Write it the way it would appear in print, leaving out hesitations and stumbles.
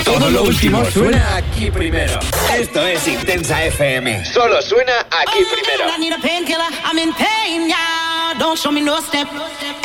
Todo lo último suena aquí primero. Esto es Intensa FM. Solo suena aquí primero. I need a painkiller, I'm in pain, yeah. Don't show me no step.